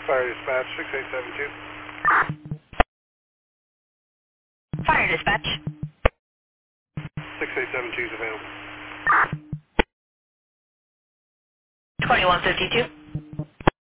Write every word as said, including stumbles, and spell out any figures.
Fire dispatch, six eight seven two. Fire dispatch. six eight seven two is available. twenty-one fifty-two.